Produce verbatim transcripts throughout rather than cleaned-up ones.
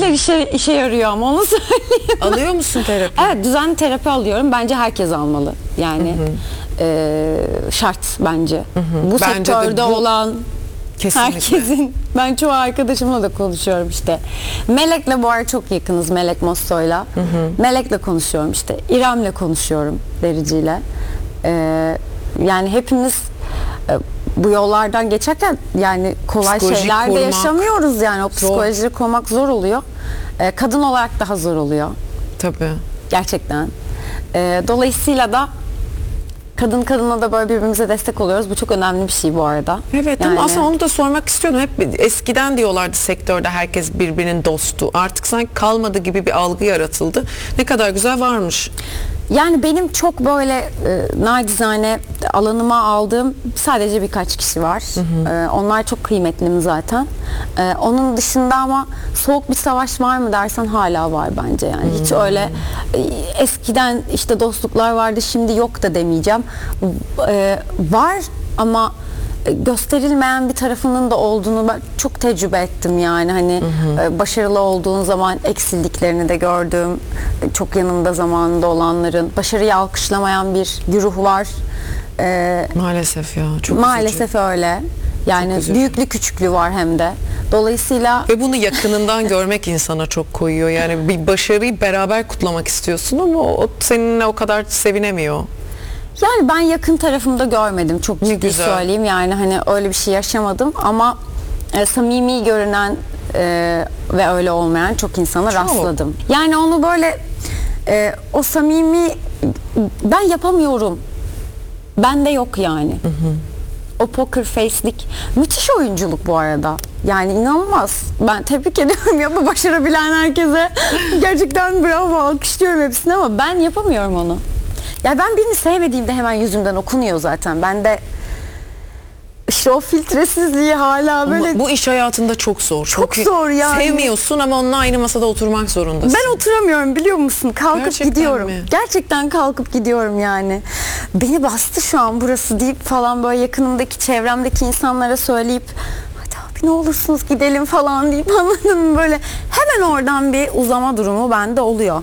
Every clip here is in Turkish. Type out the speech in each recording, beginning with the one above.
işler işe, işe yarıyor ama onu söyleyeyim. Alıyor musun terapi? Evet, düzenli terapi alıyorum. Bence herkes almalı. Yani hı hı. E, şart bence. Hı hı. Bu bence sektörde bu... olan kesinlikle. Herkesin. Ben çoğu arkadaşımla da konuşuyorum işte. Melek'le bu ara çok yakınız, Melek Mosso'yla. Hı hı. Melek'le konuşuyorum işte. İrem'le konuşuyorum, Derici'yle. Ee, yani hepimiz e, bu yollardan geçerken yani kolay Psikolojik şeyler de yaşamıyoruz yani. O psikolojiyi korumak zor oluyor. Ee, kadın olarak daha zor oluyor. Tabii. Gerçekten. Ee, dolayısıyla da kadın kadına da böyle birbirimize destek oluyoruz. Bu çok önemli bir şey bu arada. Evet, yani... ama aslında onu da sormak istiyordum. Hep eskiden diyorlardı sektörde herkes birbirinin dostu. Artık sanki kalmadı gibi bir algı yaratıldı. Ne kadar güzel varmış. Yani benim çok böyle e, nacizane alanıma aldığım sadece birkaç kişi var. Hı hı. E, onlar çok kıymetlim zaten. E, onun dışında ama soğuk bir savaş var mı dersen hala var bence yani. Hı. Hiç öyle e, eskiden işte dostluklar vardı şimdi yok da demeyeceğim. E, var ama gösterilmeyen bir tarafının da olduğunu ben çok tecrübe ettim yani hani hı hı. başarılı olduğun zaman eksildiklerini de gördüm, çok yanında zamanında olanların, başarıyı alkışlamayan bir güruh var. Ee, maalesef ya, çok maalesef üzücü. Öyle yani büyüklü küçüklü var hem de, dolayısıyla ve bunu yakınından görmek insana çok koyuyor yani. Bir başarıyı beraber kutlamak istiyorsun ama o seninle o kadar sevinemiyor. Yani ben yakın tarafımda görmedim, çok ciddi söyleyeyim yani hani öyle bir şey yaşamadım ama e, samimi görünen e, ve öyle olmayan çok insana çok. rastladım. Yani onu böyle e, o samimi ben yapamıyorum, bende yok yani. Hı hı. O poker face'lik müthiş oyunculuk bu arada. Yani inanılmaz. Ben tebrik ediyorum ya, bu başarabilen herkese. Gerçekten bravo, alkışlıyorum hepsini ama ben yapamıyorum onu. Ya ben birini sevmediğimde hemen yüzümden okunuyor zaten. Ben de işte o filtresizliği hala böyle... Ama bu iş hayatında çok zor. Çok Çünkü zor yani. Sevmiyorsun ama onunla aynı masada oturmak zorundasın. Ben oturamıyorum biliyor musun? Kalkıp Gerçekten gidiyorum. Mi? Gerçekten kalkıp gidiyorum yani. Beni bastı şu an burası deyip falan böyle yakınımdaki, çevremdeki insanlara söyleyip hadi abi ne olursunuz gidelim falan deyip, anladın mı? Böyle hemen oradan bir uzama durumu bende oluyor.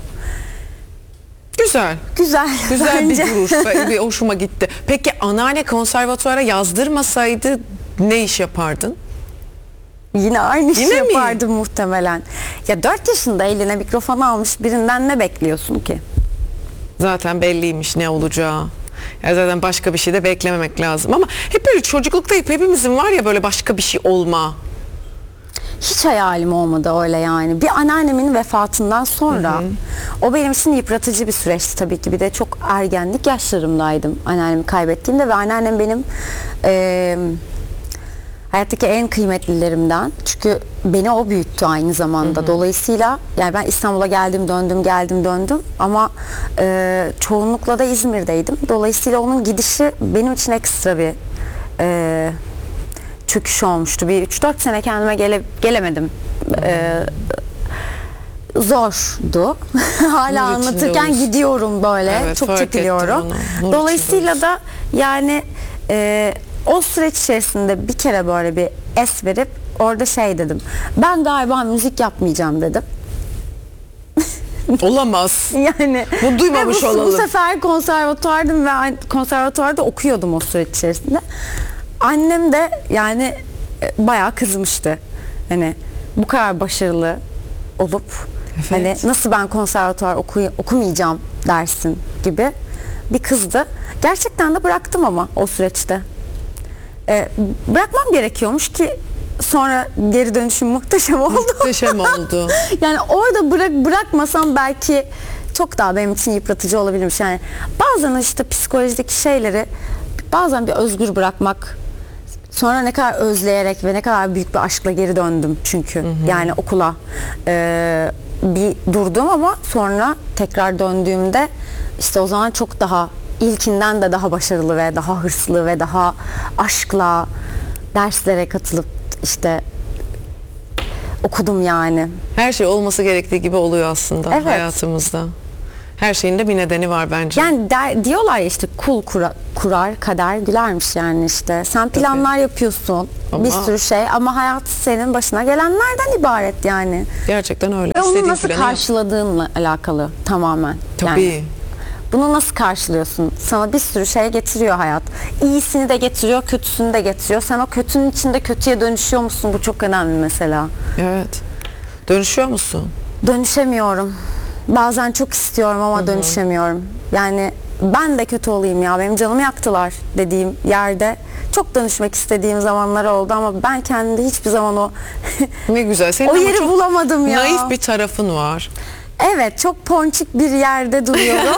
Güzel. Güzel. Güzel bence. Bir duruş. Bir hoşuma gitti. Peki anneanne konservatuara yazdırmasaydı ne iş yapardın? Yine aynı iş yapardım muhtemelen. Ya dört yaşında eline mikrofon almış birinden ne bekliyorsun ki? Zaten belliymiş ne olacağı. Ya zaten başka bir şey de beklememek lazım ama hep böyle çocuklukta hep hepimizin var ya böyle başka bir şey olma. Hiç hayalim olmadı öyle yani. Bir anneannemin vefatından sonra hı hı. o benim için yıpratıcı bir süreçti tabii ki. Bir de çok ergenlik yaşlarımdaydım anneannemi kaybettiğimde ve anneannem benim e, hayattaki en kıymetlilerimden. Çünkü beni o büyüttü aynı zamanda. Hı hı. Dolayısıyla yani ben İstanbul'a geldim döndüm geldim döndüm ama e, çoğunlukla da İzmir'deydim. Dolayısıyla onun gidişi benim için ekstra bir e, çöküş olmuştu. Bir üç dört sene kendime gele, gelemedim. Ee, zordu. Hala Nur anlatırken gidiyorum böyle. Evet, çok çekiliyorum. Dolayısıyla da yani e, o süreç içerisinde bir kere böyle bir es verip orada şey dedim. Ben galiba müzik yapmayacağım dedim. Olamaz. Yani bunu duymamış bu, olalım. Bu sefer konservatuvardım ve konservatuvarda okuyordum o süreç içerisinde. Annem de yani bayağı kızmıştı. Hani bu kadar başarılı olup evet. hani nasıl ben konservatuvar oku okumayacağım dersin gibi bir kızdı. Gerçekten de bıraktım ama o süreçte. Ee, bırakmam gerekiyormuş ki sonra geri dönüşüm muhteşem oldu. Muhteşem oldu. Yani orada bırak bırakmasam belki çok daha benim için yıpratıcı olabilirmiş. Yani bazen işte psikolojideki şeyleri bazen bir özgür bırakmak. Sonra ne kadar özleyerek ve ne kadar büyük bir aşkla geri döndüm çünkü. Hı hı. Yani okula e, bir durdum ama sonra tekrar döndüğümde işte o zaman çok daha ilkinden de daha başarılı ve daha hırslı ve daha aşkla derslere katılıp işte okudum yani. Her şey olması gerektiği gibi oluyor aslında evet. hayatımızda. Her şeyin de bir nedeni var bence. Yani der, diyorlar ya işte kul kura, kurar kader gülermiş yani işte. Sen planlar yapıyorsun Ama- bir sürü şey ama hayat senin başına gelenlerden ibaret yani. Gerçekten öyle. Ve onu İstediğin nasıl planı yap. karşıladığınla alakalı tamamen. Tabii. Yani bunu nasıl karşılıyorsun? Sana bir sürü şey getiriyor hayat. İyisini de getiriyor, kötüsünü de getiriyor. Sen o kötünün içinde kötüye dönüşüyor musun? Bu çok önemli mesela. Evet. Dönüşüyor musun? Dönüşemiyorum. Bazen çok istiyorum ama dönüşemiyorum. Yani ben de kötü olayım ya, benim canımı yaktılar dediğim yerde çok dönüşmek istediğim zamanlar oldu ama ben kendimde hiçbir zaman o Ne güzel. Senin o ama yeri çok bulamadım ya. naif bir tarafın var. Evet, çok ponçik bir yerde duruyorum.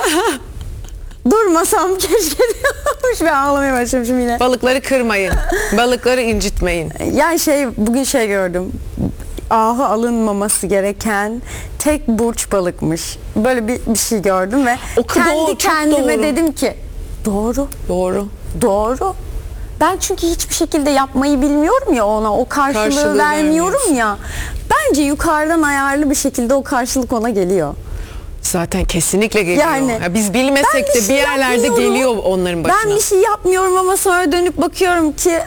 Durmasam keşke diyormuş ve ağlamaya başlamışım yine. Balıkları kırmayın. Balıkları incitmeyin. Yani şey, bugün şey gördüm. Ahı alınmaması gereken tek burç balıkmış. Böyle bir, bir şey gördüm ve O kadar kendi doğru, çok kendime doğru. dedim ki doğru, Doğru. doğru. Ben çünkü hiçbir şekilde yapmayı bilmiyorum ya ona, o karşılığı, Karşılığı vermiyorum vermiyorsun. ya. Bence yukarıdan ayarlı bir şekilde o karşılık ona geliyor. Zaten kesinlikle geliyor. Yani, Ya biz ben bilmesek bir de şey bir yerlerde yapmıyorum. geliyor onların başına. Ben bir şey yapmıyorum ama sonra dönüp bakıyorum ki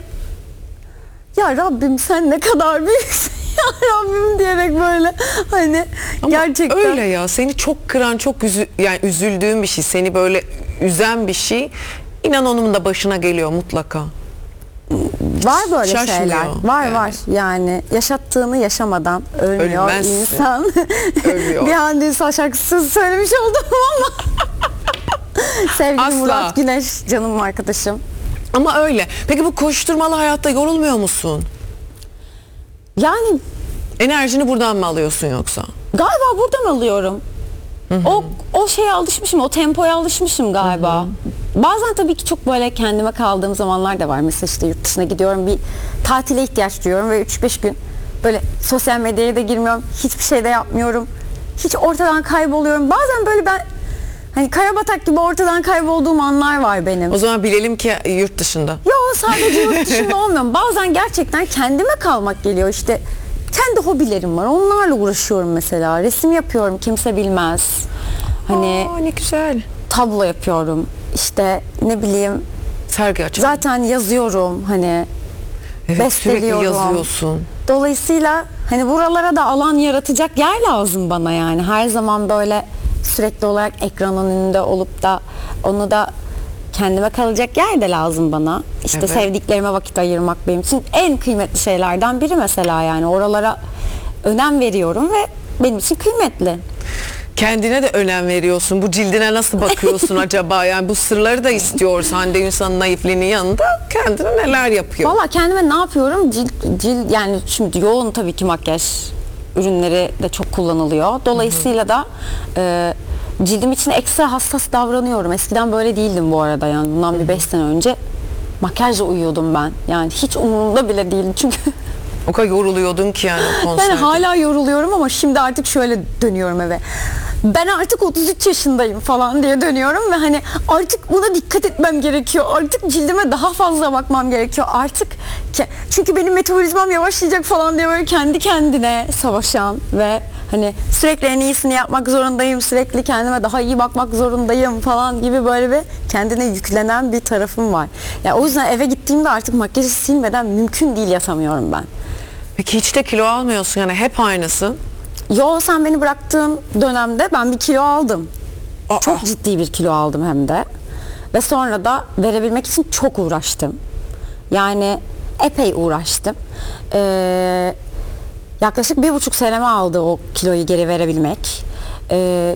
ya Rabbim sen ne kadar büyüksün ya Rabbim diyerek böyle hani Ama gerçekten. öyle ya, seni çok kıran, çok üzü, yani üzüldüğün bir şey, seni böyle üzen bir şey, inan onun da başına geliyor mutlaka. Var böyle Şaşmıyor şeyler. Var yani. var. Yani yaşattığını yaşamadan ölmüyor Ölmezsin. insan. Ölüyor. Bir Hande Ünsal şarkısı söylemiş oldum ama. Sevgili Asla. Murat Güneş canım arkadaşım. Ama öyle. Peki bu koşturmalı hayatta yorulmuyor musun? Yani Enerjini buradan mı alıyorsun yoksa? galiba buradan alıyorum. O o şeye alışmışım, o tempoya alışmışım galiba. Bazen tabii ki çok böyle kendime kaldığım zamanlar da var. Mesela işte yurt dışına gidiyorum, bir tatile ihtiyaç duyuyorum ve üç beş gün böyle sosyal medyaya da girmiyorum, hiçbir şey de yapmıyorum. Hiç ortadan kayboluyorum. Bazen böyle ben hani karabatak gibi ortadan kaybolduğum anlar var benim. O zaman bilelim ki yurt dışında. Yo, sadece yurt dışında olmuyorum. Bazen gerçekten kendime kalmak geliyor işte. Kendi hobilerim var. Onlarla uğraşıyorum mesela. Resim yapıyorum. Kimse bilmez. Hani Aa, ne güzel. tablo yapıyorum. İşte ne bileyim. Sergi açalım. Zaten yazıyorum. Hani Evet, sürekli besteliyorum. yazıyorsun. Dolayısıyla hani buralara da alan yaratacak yer lazım bana yani. Her zaman böyle sürekli olarak ekranın önünde olup da onu da kendime kalacak yer de lazım bana. İşte Evet. sevdiklerime vakit ayırmak benim için en kıymetli şeylerden biri mesela yani. Oralara önem veriyorum ve benim için kıymetli. Kendine de önem veriyorsun. Bu cildine nasıl bakıyorsun acaba? Yani bu sırları da istiyoruz. Hande Ünsal'ın naifliğinin yanında kendine neler yapıyor? Valla kendime ne yapıyorum? Cilt, cilt yani şimdi yoğun tabii ki makyaj ürünleri de çok kullanılıyor. Dolayısıyla da e, cildim için ekstra hassas davranıyorum. Eskiden böyle değildim bu arada yani. Bundan bir beş sene önce makyajla uyuyordum ben. Yani hiç umurumda bile değildi çünkü O kadar yoruluyordun ki yani o ben konserde. hala yoruluyorum ama şimdi artık şöyle dönüyorum eve. Ben artık otuz üç yaşındayım falan diye dönüyorum ve hani artık buna dikkat etmem gerekiyor. Artık cildime daha fazla bakmam gerekiyor. Artık ke- çünkü benim metabolizmam yavaşlayacak falan diye böyle kendi kendine savaşan ve hani sürekli en iyisini yapmak zorundayım. Sürekli kendime daha iyi bakmak zorundayım falan gibi böyle bir kendine yüklenen bir tarafım var. Yani o yüzden eve gittiğimde artık makyajı silmeden mümkün değil yatamıyorum ben. Peki hiç de kilo almıyorsun yani, hep aynısın. Yo, sen beni bıraktığın dönemde ben bir kilo aldım. Aa. Çok ciddi bir kilo aldım hem de. Ve sonra da verebilmek için çok uğraştım. Yani epey uğraştım. Ee, yaklaşık bir buçuk senemi aldı o kiloyu geri verebilmek. Ee,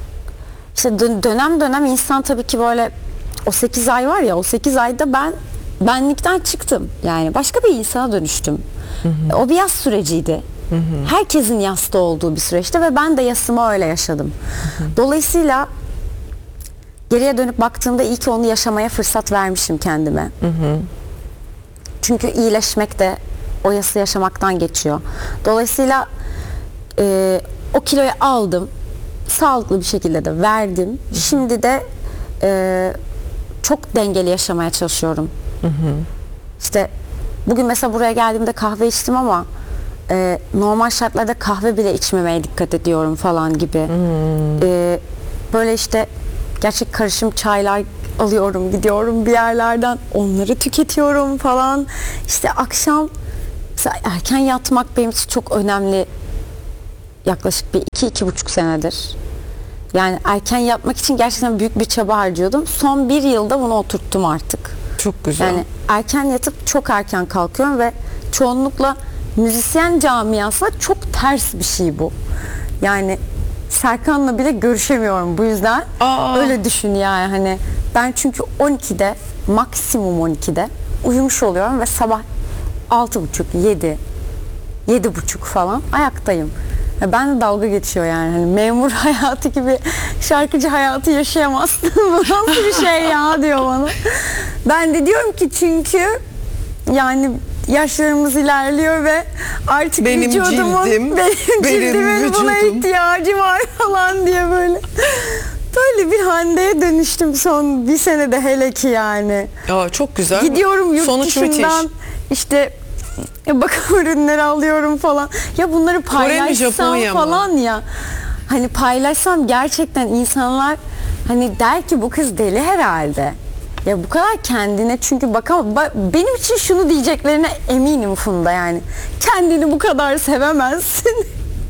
işte dö- dönem dönem insan tabii ki böyle o sekiz ay var ya, o sekiz ayda ben benlikten çıktım. Yani başka bir insana dönüştüm. O bir yas süreciydi. Herkesin yasta olduğu bir süreçti ve ben de yasımı öyle yaşadım. Dolayısıyla geriye dönüp baktığımda iyi ki onu yaşamaya fırsat vermişim kendime. Çünkü iyileşmek de o yası yaşamaktan geçiyor. Dolayısıyla e, o kiloyu aldım. Sağlıklı bir şekilde de verdim. Şimdi de e, çok dengeli yaşamaya çalışıyorum. İşte bugün mesela buraya geldiğimde kahve içtim ama e, normal şartlarda kahve bile içmemeye dikkat ediyorum falan gibi. E, böyle işte gerçek karışım çaylar alıyorum, gidiyorum bir yerlerden, onları tüketiyorum falan. İşte akşam mesela erken yatmak benim için çok önemli. Yaklaşık bir iki iki buçuk senedir. Yani erken yatmak için gerçekten büyük bir çaba harcıyordum. Son bir yılda bunu oturttum artık. Çok güzel. Yani erken yatıp çok erken kalkıyorum ve çoğunlukla müzisyen camiasına çok ters bir şey bu. Yani Serkan'la bile görüşemiyorum bu yüzden. Aa. Öyle düşün yani hani ben çünkü on ikide maksimum on ikide uyumuş oluyorum ve sabah altı buçuk yedi yedi buçuk falan ayaktayım. Ya ben de dalga geçiyor yani hani memur hayatı gibi şarkıcı hayatı yaşayamazsın. Bu nasıl bir şey ya diyor bana. Ben de diyorum ki çünkü yani yaşlarımız ilerliyor ve artık benim vücudumun cildim, benim, benim cildimin buna vücudum. ihtiyacı var falan diye böyle. Böyle bir Hande'ye dönüştüm son bir senede hele ki yani. Aa, çok güzel. Gidiyorum yurt Sonuç dışından müthiş. işte bakım ürünleri alıyorum falan. Ya bunları paylaşsam Japonya mı? falan ya. Hani paylaşsam gerçekten insanlar hani der ki bu kız deli herhalde. Ya bu kadar kendine çünkü bakam benim için şunu diyeceklerine eminim Funda yani. Kendini bu kadar sevemezsin.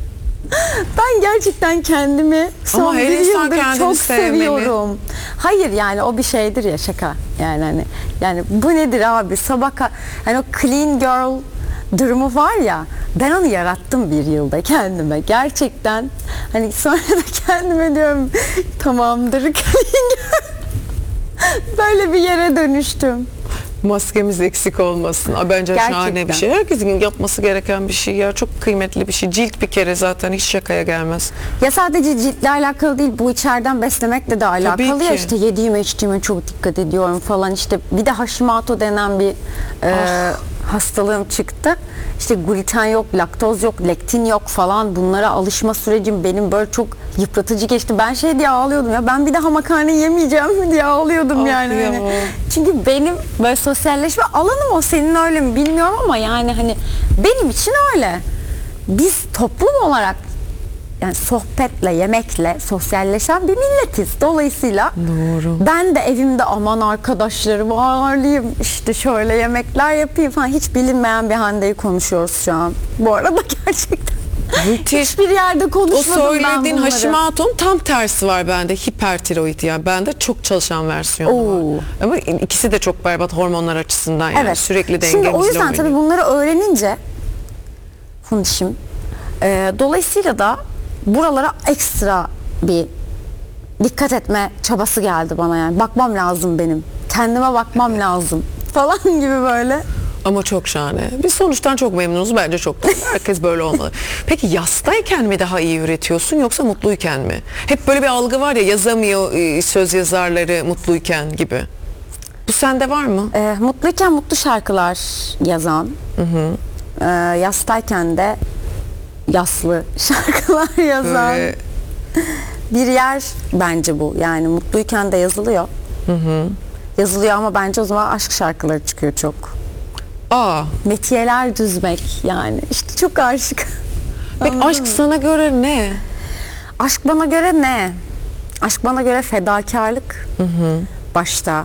Ben gerçekten kendimi son Ama her bir insan yıldır kendini çok sevmeli. seviyorum. Hayır yani o bir şeydir ya şaka. Yani hani yani bu nedir abi? Sabah ka- hani o clean girl durumu var ya ben onu yarattım bir yılda kendime. Gerçekten hani sonra da kendime diyorum tamamdır clean girl. Böyle bir yere dönüştüm. Maskemiz eksik olmasın. Aa, bence Gerçekten. şahane bir şey. Herkesin yapması gereken bir şey ya. Çok kıymetli bir şey. Cilt bir kere zaten hiç şakaya gelmez. Ya sadece ciltle alakalı değil, bu içeriden beslemekle de alakalı ya ki. işte yediğime içtiğime çok dikkat ediyorum falan işte bir de Hashimoto denen bir e, hastalığım çıktı. İşte gluten yok, laktoz yok, lektin yok falan bunlara alışma sürecim benim böyle çok yıpratıcı geçti. Ben şey diye ağlıyordum ya ben bir daha makarna yemeyeceğim diye ağlıyordum Ah yani. ya. Hani. Çünkü benim böyle sosyalleşme alanım o senin öyle mi bilmiyorum ama yani hani benim için öyle. Biz toplum olarak yani sohbetle, yemekle sosyalleşen bir milletiz. Dolayısıyla Doğru. ben de evimde aman arkadaşlarımı ağırlayayım, işte şöyle yemekler yapayım falan. Hiç bilinmeyen bir Hande'yi konuşuyoruz şu an. Bu arada gerçekten. Müthiş. Hiçbir yerde O konuşmadım ben söylediğin bunları. Hashimoto'nun tam tersi var bende. Hipertiroid yani. Bende çok çalışan versiyonu Oo. var. Ama ikisi de çok berbat hormonlar açısından yani. Evet. Sürekli Şimdi dengemizle o yüzden oynuyor. tabii bunları öğrenince Fundişim e, dolayısıyla da buralara ekstra bir dikkat etme çabası geldi bana yani. Bakmam lazım benim. Kendime bakmam lazım falan gibi böyle. Ama çok şahane. Biz sonuçtan çok memnunuz. Bence çok da. Herkes böyle olmalı. Peki yastayken mi daha iyi üretiyorsun yoksa mutluyken mi? Hep böyle bir algı var ya yazamıyor e, söz yazarları mutluyken gibi. Bu sende var mı? E, mutluyken mutlu şarkılar yazan, hı hı. E, yastayken de yaslı şarkılar yazan Böyle... bir yer bence bu. Yani mutluyken de yazılıyor. Hı hı. Yazılıyor ama bence o zaman aşk şarkıları çıkıyor çok. Aa. Metiyeler düzmek yani. İşte çok aşık. Peki aşk sana göre ne? Aşk bana göre ne? Aşk bana göre fedakarlık. Hı hı. Başta.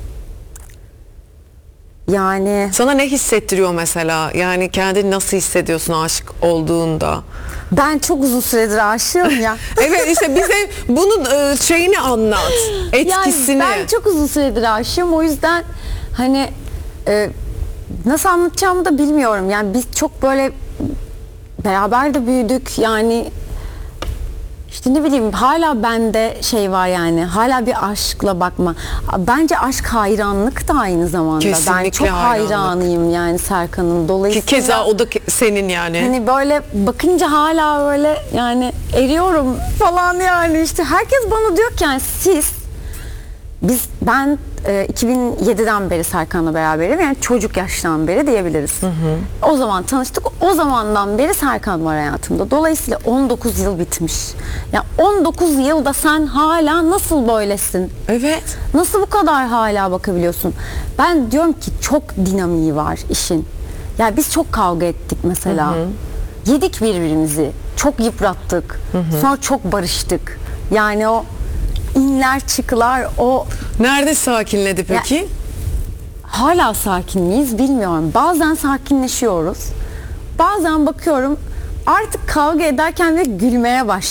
Yani Sana ne hissettiriyor mesela? Yani kendini nasıl hissediyorsun aşık olduğunda? ben çok uzun süredir aşığım ya. Evet işte bize bunun e, şeyini anlat. Etkisini. Yani ben çok uzun süredir aşığım. O yüzden hani e, nasıl anlatacağımı da bilmiyorum. Yani biz çok böyle beraber de büyüdük. Yani işte ne bileyim hala bende şey var yani. Hala bir aşkla bakma. Bence aşk hayranlık da aynı zamanda. Kesinlikle ben çok hayranlık. hayranıyım yani Serkan'ın. Dolayısıyla Ki keza o da ke- senin yani. hani böyle bakınca hala böyle yani eriyorum falan yani işte herkes bana diyor ki yani siz biz ben e, iki bin yediden beri Serkan'la beraberim yani çocuk yaştan beri diyebiliriz. Hı hı. O zaman tanıştık. O zamandan beri Serkan var hayatımda. Dolayısıyla on dokuz yıl bitmiş. Ya on dokuz yılda sen hala nasıl böylesin? Evet. Nasıl bu kadar hala bakabiliyorsun? Ben diyorum ki çok dinamiği var işin. Ya biz çok kavga ettik mesela. Hı hı. Yedik birbirimizi. Çok yıprattık. Hı hı. Sonra çok barıştık. Yani o inler çıkılar, o Nerede sakinledi peki? hala sakin miyiz bilmiyorum. Bazen sakinleşiyoruz. Bazen bakıyorum artık kavga ederken de gülmeye